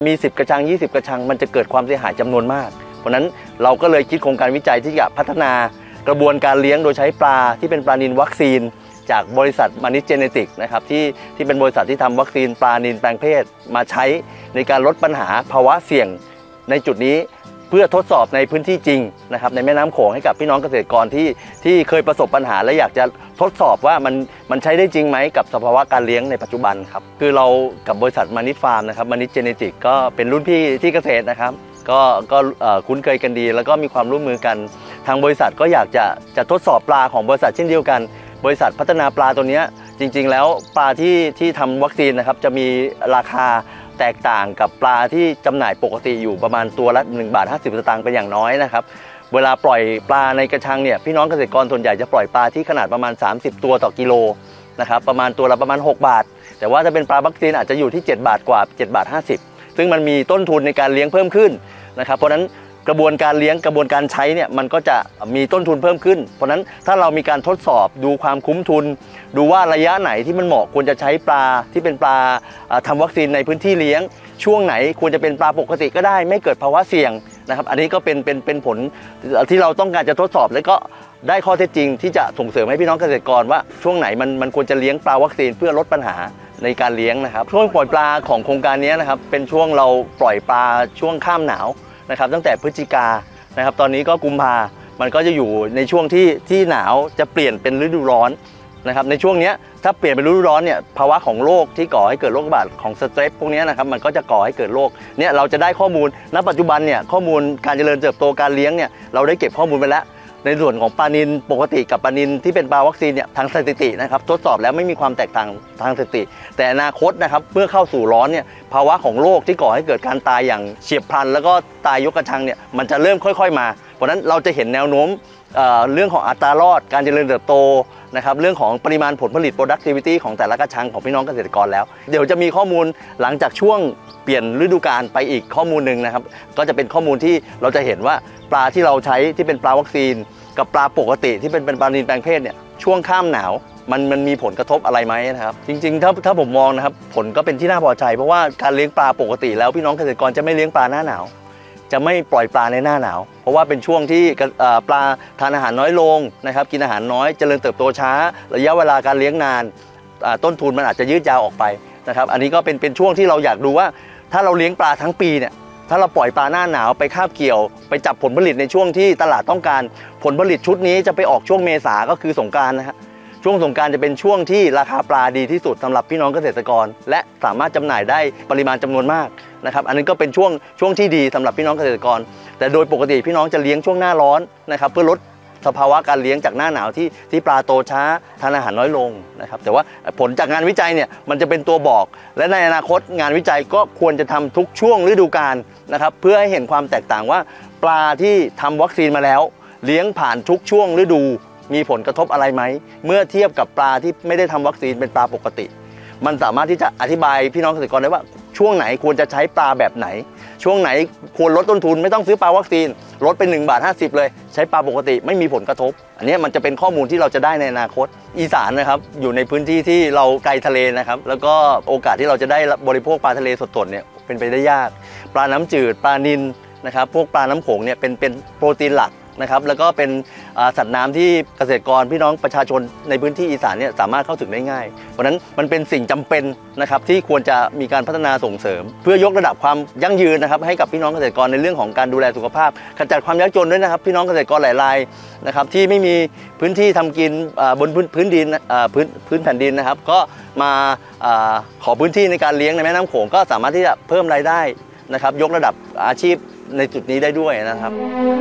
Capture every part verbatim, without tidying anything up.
มีสิบกระชังยี่สิบกระชังมันจะเกิดความเสียหายจำนวนมากเพราะนั้นเราก็เลยคิดโครงการวิจัยที่จะพัฒนากระบวนการเลี้ยงโดยใช้ปลาที่เป็นปลานิลวัคซีนจากบริษัทมานิชเจเนติกนะครับที่ที่เป็นบริษัทที่ทำวัคซีนปลานิลแปลงเพศมาใช้ในการลดปัญหาภาวะเสี่ยงในจุดนี้เพื่อทดสอบในพื้นที่จริงนะครับในแม่น้ำโขงให้กับพี่น้องเกษตรกรที่ที่เคยประสบปัญหาและอยากจะทดสอบว่ามันมันใช้ได้จริงไหมกับสภาวะการเลี้ยงในปัจจุบันครับคือเรากับบริษัทมานิชฟาร์มนะครับมานิชเจเนติกก็เป็นรุ่นพี่ที่เกษตรนะครับก็ก็คุ้นเคยกันดีแล้วก็มีความร่วมมือกันทางบริษัทก็อยากจะจะทดสอบปลาของบริษัทเช่นเดียวกันบริษัทพัฒนาปลาตัวนี้จริงๆแล้วปลาที่ที่ทำวัคซีนนะครับจะมีราคาแตกต่างกับปลาที่จำหน่ายปกติอยู่ประมาณตัวละหนึ่งบาทห้าสิบสตางค์เป็นอย่างน้อยนะครับเวลาปล่อยปลาในกระชังเนี่ยพี่น้องเกษตรกรส่วนใหญ่จะปล่อยปลาที่ขนาดประมาณสามสิบตัวต่อกิโลนะครับประมาณตัวละประมาณหกบาทแต่ว่าถ้าเป็นปลาวัคซีนอาจจะอยู่ที่เจ็ดบาทกว่าเจ็ดบาทห้าสิบซึ่งมันมีต้นทุนในการเลี้ยงเพิ่มขึ้นนะครับเพราะฉะนั้นกระบวนการเลี้ยงกระบวนการใช้เนี่ยมันก็จะมีต้นทุนเพิ่มขึ้นเพราะฉะนั้นถ้าเรามีการทดสอบดูความคุ้มทุนดูว่าระยะไหนที่มันเหมาะควรจะใช้ปลาที่เป็นปลาทำวัคซีนในพื้นที่เลี้ยงช่วงไหนควรจะเป็นปลาปกติก็ได้ไม่เกิดภาวะเสี่ยงนะครับอันนี้ก็เป็นเป็นเป็นผลที่เราต้องการจะทดสอบและก็ได้ข้อเท็จจริงที่จะส่งเสริมให้พี่น้องเกษตรกรว่าช่วงไหนมันมันควรจะเลี้ยงปลาวัคซีนเพื่อลดปัญหาในการเลี้ยงนะครับช่วงปล่อยปลาของโครงการนี้นะครับเป็นช่วงเราปล่อยปลาช่วงข้ามหนาวนะครับตั้งแต่พฤศจิกานะครับตอนนี้ก็กุมภามันก็จะอยู่ในช่วงที่ที่หนาวจะเปลี่ยนเป็นฤดูร้อนนะครับในช่วงนี้ถ้าเปลี่ยนเป็นฤดูร้อนเนี่ยภาวะของโรคที่ก่อให้เกิดโรคระบาดของสเตรปพวกนี้นะครับมันก็จะก่อให้เกิดโรคเนี่ยเราจะได้ข้อมูลณปัจจุบันเนี่ยข้อมูลการเจริญเติบโตการเลี้ยงเนี่ยเราได้เก็บข้อมูลไปแล้วในส่วนของปลานิลปกติกับปลานิลที่เป็นปลาวัคซีนเนี่ยทางสถิตินะครับทดสอบแล้วไม่มีความแตกต่างทางสถิติแต่อนาคตนะครับเมื่อเข้าสู่ร้อนเนี่ยภาวะของโรคที่ก่อให้เกิดการตายอย่างเฉียบพลันแล้วก็ตายยกกระชังเนี่ยมันจะเริ่มค่อยๆมาเพราะฉะนั้นเราจะเห็นแนวโน้ม เอ่อ เรื่องของอัตรารอดการเจริญเติบโตนะครับเรื่องของปริมาณผลผลิต productivity ของแต่ละกระชังของพี่น้องเกษตรกรแล้วเดี๋ยวจะมีข้อมูลหลังจากช่วงเปลี่ยนฤดูกาลไปอีกข้อมูลหนึ่งนะครับก็จะเป็นข้อมูลที่เราจะเห็นว่าปลาที่เราใช้ที่เป็นปลาวัคซีนกับปลาปกติที่เป็นเป็นปลานิลแปลงเพศเนี่ยช่วงข้ามหนาวมันมันมีผลกระทบอะไรไหมนะครับจริงๆถ้าถ้าผมมองนะครับผลก็เป็นที่น่าพอใจเพราะว่าการเลี้ยงปลาปกติแล้วพี่น้องเกษตรกรจะไม่เลี้ยงปลาหน้าหนาวจะไม่ปล่อยปลาในหน้าหนาวเพราะว่าเป็นช่วงที่ปลาทานอาหารน้อยลงนะครับกินอาหารน้อยเจริญเติบโตช้าระยะเวลาการเลี้ยงนานต้นทุนมันอาจจะยืดยาวออกไปนะครับอันนี้ก็เป็นเป็นช่วงที่เราอยากดูว่าถ้าเราเลี้ยงปลาทั้งปีเนี่ยถ้าเราปล่อยปลาหน้าหนาวไปคาบเกี่ยวไปจับผลผลิตในช่วงที่ตลาดต้องการผลผลิตชุดนี้จะไปออกช่วงเมษาก็คือสงกรานต์นะฮะช่วงสงกรานต์จะเป็นช่วงที่ราคาปลาดีที่สุดสำหรับพี่น้องเกษตรกรและสามารถจำหน่ายได้ปริมาณจำนวนมากนะครับอันนี้ก็เป็นช่วงช่วงที่ดีสำหรับพี่น้องเกษตรกรแต่โดยปกติพี่น้องจะเลี้ยงช่วงหน้าร้อนนะครับเพื่อลดสภาวะการเลี้ยงจากหน้าหนาวที่ที่ปลาโตช้าทานอาหารน้อยลงนะครับแต่ว่าผลจากงานวิจัยเนี่ยมันจะเป็นตัวบอกและในอนาคตงานวิจัยก็ควรจะทำทุกช่วงฤดูกาลนะครับเพื่อให้เห็นความแตกต่างว่าปลาที่ทำวัคซีนมาแล้วเลี้ยงผ่านทุกช่วงฤดูมีผลกระทบอะไรไหมเมื่อเทียบกับปลาที่ไม่ได้ทำวัคซีนเป็นปลาปกติมันสามารถที่จะอธิบายพี่น้องเกษตรกรได้ว่าช่วงไหนควรจะใช้ปลาแบบไหนช่วงไหนควรลดต้นทุนไม่ต้องซื้อปลาวัคซีนลดเป็นหนึ่งบาทห้าสิบเลยใช้ปลาปกติไม่มีผลกระทบอันนี้มันจะเป็นข้อมูลที่เราจะได้ในอนาคตอีสานนะครับอยู่ในพื้นที่ที่เราไกลทะเลนะครับแล้วก็โอกาสที่เราจะได้บริโภคปลาทะเลสดๆเนี่ยเป็นไปได้ยากปลาน้ำจืดปลานิลนะครับพวกปลาน้ำโขงเนี่ยเป็นเป็นโปรตีนหลักนะครับแล้วก็เป็นสัตว์น้ำที่เกษตรกรพี่น้องประชาชนในพื้นที่อีสานเนี่ยสามารถเข้าถึงได้ง่ายเพราะฉะนั้นมันเป็นสิ่งจำเป็นนะครับที่ควรจะมีการพัฒนาส่งเสริมเพื่อยกระดับความยั่งยืนนะครับให้กับพี่น้องเกษตรกรในเรื่องของการดูแลสุขภาพขจัดความยากจนด้วยนะครับพี่น้องเกษตรกรหลายรายนะครับที่ไม่มีพื้นที่ทำกินบนพื้นดินพื้นพื้นแผ่นดินนะครับก็มาขอพื้นที่ในการเลี้ยงในแม่น้ำโขงก็สามารถที่จะเพิ่มรายได้นะครับยกระดับอาชีพในจุดนี้ได้ด้วยนะครับ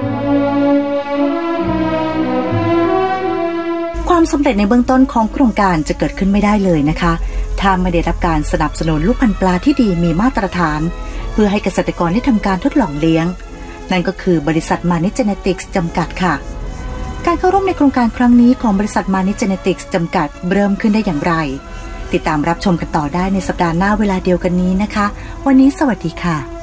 ความสำเร็จในเบื้องต้นของโครงการจะเกิดขึ้นไม่ได้เลยนะคะถ้าไม่ได้รับการสนับสนุนลูกพันธุ์ปลาที่ดีมีมาตรฐานเพื่อให้เกษตรกรได้ทำการทดลองเลี้ยงนั่นก็คือบริษัทมานิชเจเนติกส์จำกัดค่ะการเข้าร่วมในโครงการครั้งนี้ของบริษัทมานิชเจเนติกส์จำกัดเริ่มขึ้นได้อย่างไรติดตามรับชมกันต่อได้ในสัปดาห์หน้าเวลาเดียวกันนี้นะคะวันนี้สวัสดีค่ะ